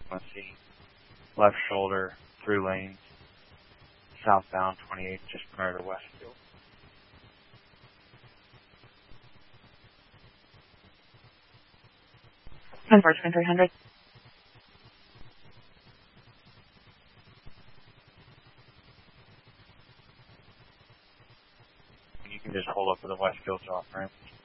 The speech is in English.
frequency, left shoulder, through lanes, southbound 28, just prior to Westfield. Unfortunate 300. You can just hold up with the Westfield off ramp.